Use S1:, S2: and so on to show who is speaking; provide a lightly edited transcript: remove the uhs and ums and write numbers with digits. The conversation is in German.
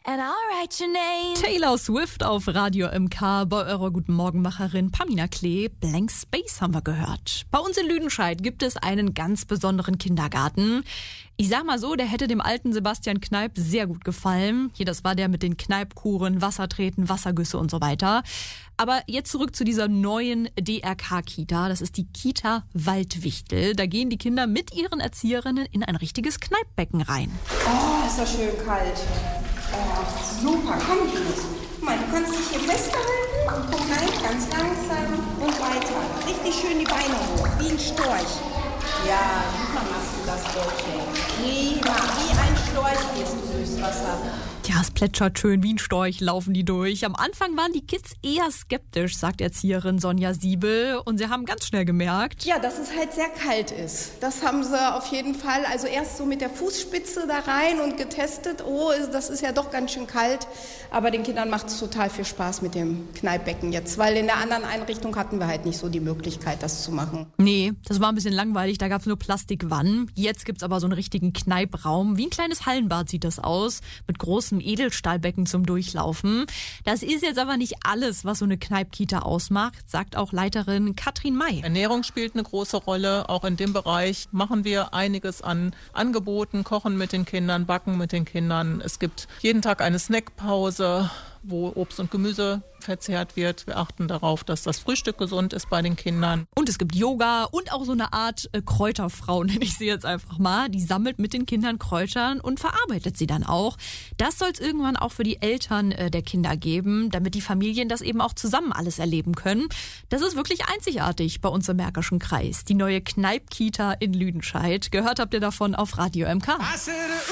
S1: and I'll write your name.
S2: Taylor Swift auf Radio MK bei eurer Guten Morgenmacherin Pamina Klee. Blank Space haben wir gehört. Bei uns in Lüdenscheid gibt es einen ganz besonderen Kindergarten. Ich sag mal so, der hätte dem alten Sebastian Kneipp sehr gut gefallen. Hier, das war der mit den Kneippkuren, Wassertreten, Wassergüsse und so weiter. Aber jetzt zurück zu dieser neuen DRK-Kita. Das ist die Kita Waldwichtel. Da gehen die Kinder mit ihren Erzieherinnen in ein richtiges Kneippbecken rein.
S3: Oh, ist das schön kalt. Oh, super, komm ich mit. Guck mal, du kannst dich hier festhalten und guck rein, ganz langsam und weiter. Richtig schön die Beine hoch, wie ein Storch. Ja, super machst du das, Dortchen. Prima, wie ein Storch gehst du durchs Wasser.
S2: Ja, es plätschert schön wie ein Storch, laufen die durch. Am Anfang waren die Kids eher skeptisch, sagt Erzieherin Sonja Siebel. Und sie haben ganz schnell gemerkt,
S3: Ja, dass es halt sehr kalt ist. Das haben sie auf jeden Fall. Also erst so mit der Fußspitze da rein und getestet. Oh, das ist ja doch ganz schön kalt. Aber den Kindern macht es total viel Spaß mit dem Kneippbecken jetzt. Weil in der anderen Einrichtung hatten wir halt nicht so die Möglichkeit, das zu machen.
S2: nee, das war ein bisschen langweilig, da gab es nur Plastikwannen. Jetzt gibt's aber so einen richtigen Kneipraum. Wie ein kleines Hallenbad sieht das aus, mit großem Edelstahlbecken zum Durchlaufen. Das ist jetzt aber nicht alles, was so eine Kneippkita ausmacht, sagt auch Leiterin Katrin May.
S4: Ernährung spielt eine große Rolle. Auch in dem Bereich machen wir einiges an Angeboten, kochen mit den Kindern, backen mit den Kindern. Es gibt jeden Tag eine Snackpause, wo Obst und Gemüse verzehrt wird. Wir achten darauf, dass das Frühstück gesund ist bei den Kindern.
S2: Und es gibt Yoga und auch so eine Art Kräuterfrau, nenne ich sie jetzt einfach mal. Die sammelt mit den Kindern Kräutern und verarbeitet sie dann auch. Das soll es irgendwann auch für die Eltern der Kinder geben, damit die Familien das eben auch zusammen alles erleben können. Das ist wirklich einzigartig bei uns im Märkischen Kreis. Die neue Kneippkita in Lüdenscheid. Gehört habt ihr davon auf Radio MK.